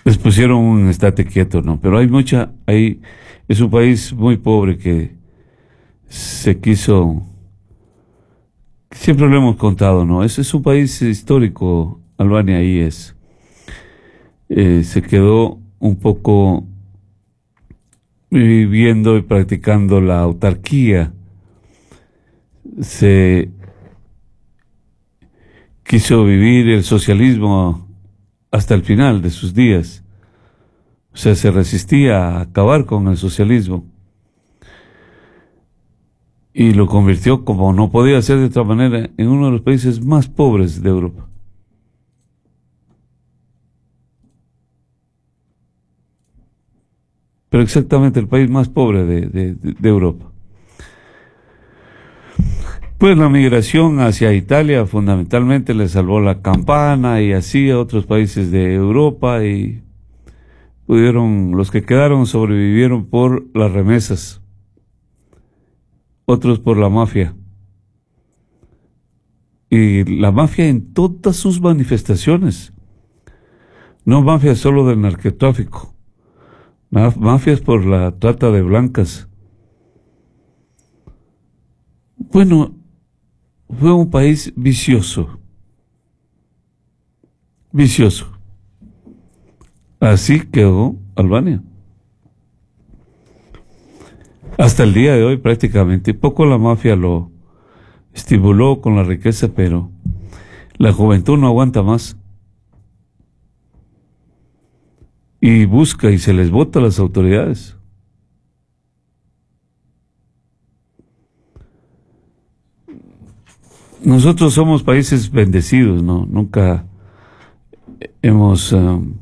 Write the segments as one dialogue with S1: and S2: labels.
S1: Les pusieron un estate quieto, ¿no? Pero es un país muy pobre que se quiso, siempre lo hemos contado, ¿no? Es un país histórico, Albania ahí se quedó un poco viviendo y practicando la autarquía, se quiso vivir el socialismo hasta el final de sus días. O sea, se resistía a acabar con el socialismo y lo convirtió, como no podía ser de otra manera, en uno de los países más pobres de Europa. Pero exactamente el país más pobre de Europa. Pues la migración hacia Italia fundamentalmente le salvó la campana, y así a otros países de Europa, y los que quedaron sobrevivieron por las remesas, otros por la mafia. Y la mafia en todas sus manifestaciones, no mafia solo del narcotráfico, mafias por la trata de blancas. Bueno, fue un país vicioso. Así quedó Albania. Hasta el día de hoy prácticamente, poco la mafia lo estimuló con la riqueza, pero la juventud no aguanta más. Y busca y se les vota a las autoridades. Nosotros somos países bendecidos, ¿no? Nunca hemos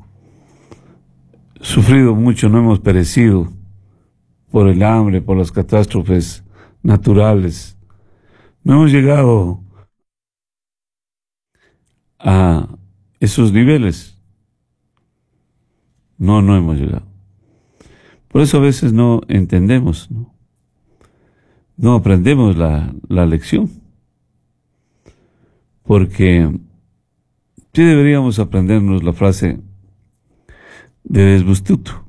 S1: sufrido mucho, no hemos perecido por el hambre, por las catástrofes naturales. No hemos llegado a esos niveles. No hemos llegado. Por eso a veces no entendemos, ¿no? No aprendemos la lección. Porque sí deberíamos aprendernos la frase de Desbustuto.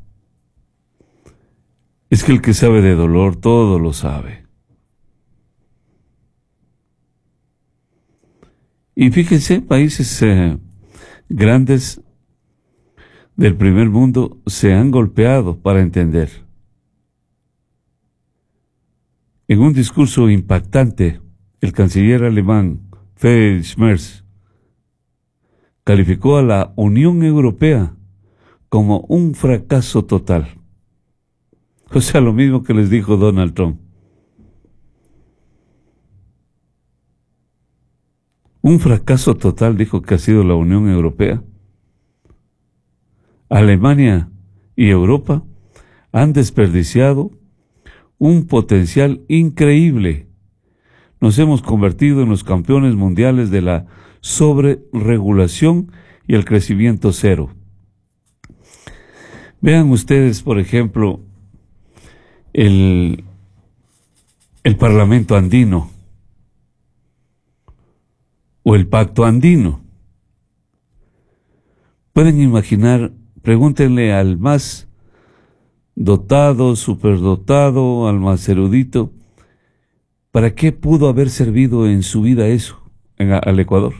S1: Es que el que sabe de dolor todo lo sabe. Y fíjense, países grandes del primer mundo se han golpeado para entender. En un discurso impactante, el canciller alemán Friedrich Merz calificó a la Unión Europea como un fracaso total. O sea, lo mismo que les dijo Donald Trump. Un fracaso total, dijo que ha sido la Unión Europea. Alemania y Europa han desperdiciado un potencial increíble. Nos hemos convertido en los campeones mundiales de la sobreregulación y el crecimiento cero. Vean ustedes, por ejemplo, el Parlamento andino o el Pacto Andino. Pueden imaginar, pregúntenle al más dotado, superdotado, al más erudito, ¿para qué pudo haber servido en su vida eso al Ecuador?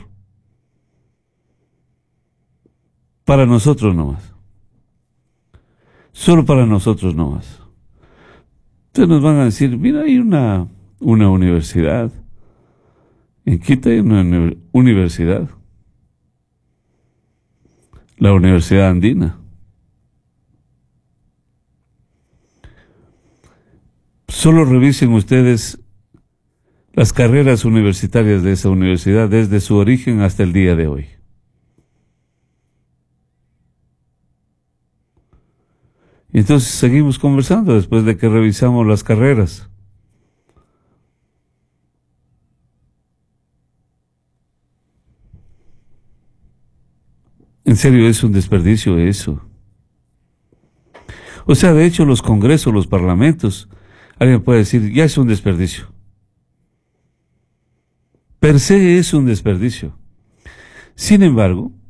S1: Para nosotros nomás. Solo para nosotros nomás. Entonces nos van a decir, mira, hay una universidad. En Quito hay una universidad. La Universidad Andina. Solo revisen ustedes las carreras universitarias de esa universidad desde su origen hasta el día de hoy. Y entonces seguimos conversando después de que revisamos las carreras. En serio, es un desperdicio eso. O sea, de hecho, los congresos, los parlamentos, alguien puede decir, ya es un desperdicio. Per se es un desperdicio. Sin embargo,